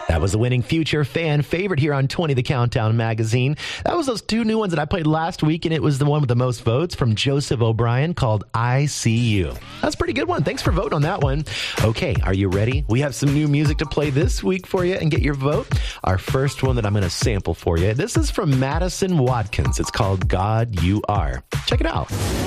That was the winning future fan favorite here on 20 The Countdown magazine. That was those two new ones that I played last week, and it was the one with the most votes from Joseph O'Brien called I See You. That's a pretty good one. Thanks for voting on that one. Okay, are you ready? We have some new music to play this week for you and get your vote. Our first one that I'm going to sample for you. This is from Madison Watkins. It's called God You Are. Check it out.